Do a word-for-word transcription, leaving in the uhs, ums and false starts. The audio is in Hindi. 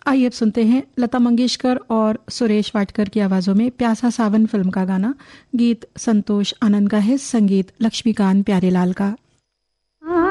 आइए अब सुनते हैं लता मंगेशकर और सुरेश वाडकर की आवाज़ों में प्यासा सावन फिल्म का गाना। गीत संतोष आनंद का है, संगीत लक्ष्मीकांत प्यारेलाल का।